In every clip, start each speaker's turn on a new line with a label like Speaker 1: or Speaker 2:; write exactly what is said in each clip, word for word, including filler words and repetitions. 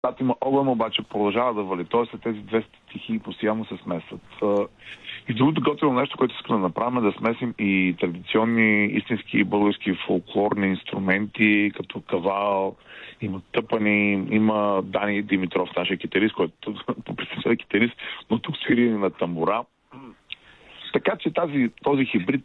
Speaker 1: Когато има огън, обаче продължава да вали. Тоест тези две стихии постоянно се смесват. И другото готино нещо, което искаме да направим, е да смесим и традиционни, истински български фолклорни инструменти, като кавал, има тъпани, има Дани Димитров, нашия китарист, който по принцип е китарист, но тук свири на тамбура. Така че тази, този хибрид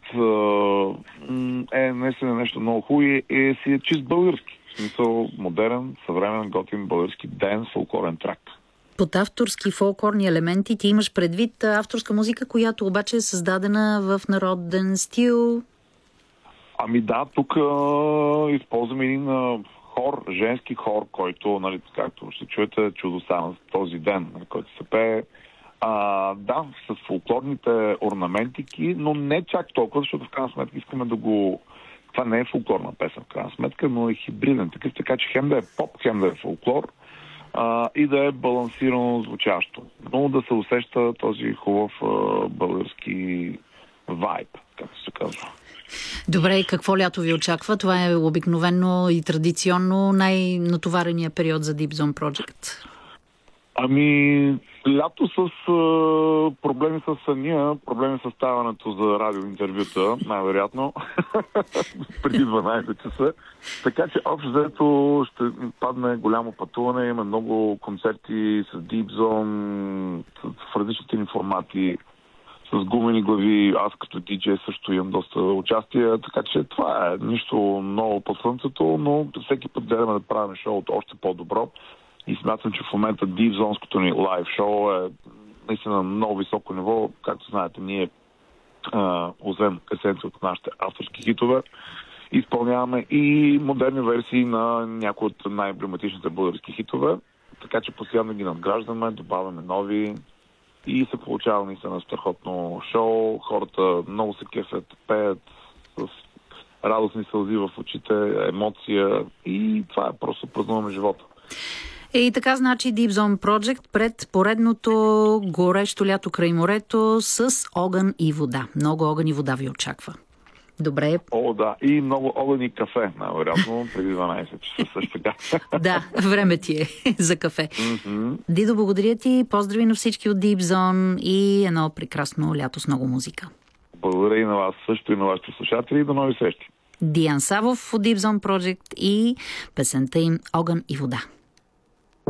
Speaker 1: е наистина нещо много хубаво и е, си е чист български. В смисъл модерен, съвременен, готин български денс, фолклорен трак.
Speaker 2: Под авторски фолклорни елементи ти имаш предвид авторска музика, която обаче е създадена в народен стил?
Speaker 1: Ами да, тук използваме един а, хор, женски хор, който, нали, както ще чуете, чудо този ден, който се пее. А, да, с фолклорните орнаментики, но не чак толкова, защото в крайна сметка искаме да го... Това не е фолклорна песен в крайна сметка, но е хибриден такъв, така че хем да е поп, хем да е фолклор а, и да е балансирано звучащо. Но да се усеща този хубав а, български вайб, както се казва.
Speaker 2: Добре, какво лято ви очаква? Това е обикновено и традиционно най-натоварения период за Deep Zone Project.
Speaker 1: Ами, лято с а, проблеми с съня, проблеми с ставането за радиоинтервюта, най-вероятно, преди дванайсет часа. Така че общо взето ще падне голямо пътуване, има много концерти с Deep Zone, в различните ни формати, с гумени глави, аз като диджей също имам доста участие, така че това е нищо ново по слънцето, но всеки път гледаме да правим шоуто още по-добро. И смятам, че в момента Deep Zone-ското ни лайв шоу е наистина на много високо ниво. Както знаете, ние освен есенция от нашите авторски хитове, изпълняваме и модерни версии на някои от най-емблематичните български хитове. Така че постоянно ги надграждаме, добавяме нови и се получава наистина страхотно шоу. Хората много се кефят, пеят с радостни сълзи в очите, емоция и това е просто празнуваме живота.
Speaker 2: И така значи Deep Zone Project пред поредното горещо лято край морето с огън и вода. Много огън и вода ви очаква. Добре.
Speaker 1: О, да. И много огън и кафе, най-вероятно, преди дванайсет часа също така.
Speaker 2: Да, време ти е за кафе.
Speaker 1: Mm-hmm.
Speaker 2: Дидо, благодаря ти. Поздрави на всички от Deep Zone и едно прекрасно лято с много музика.
Speaker 1: Благодаря и на вас също и на вашите слушатели и до нови срещи.
Speaker 2: Диан Савов от Deep Zone Project и песента им Огън и вода.